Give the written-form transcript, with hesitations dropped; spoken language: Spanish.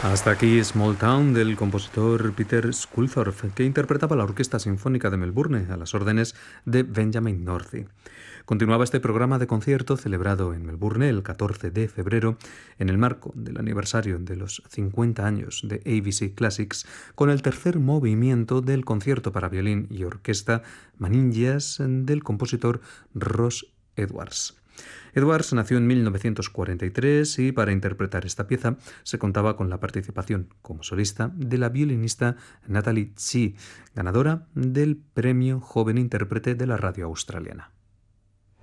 Hasta aquí Small Town del compositor Peter Sculthorpe, que interpretaba la Orquesta Sinfónica de Melbourne a las órdenes de Benjamin Northy. Continuaba este programa de concierto celebrado en Melbourne el 14 de febrero en el marco del aniversario de los 50 años de ABC Classics con el tercer movimiento del concierto para violín y orquesta Manillas del compositor Ross Edwards. Edwards nació en 1943 y para interpretar esta pieza se contaba con la participación como solista de la violinista Natalie Tse, ganadora del Premio Joven Intérprete de la Radio Australiana.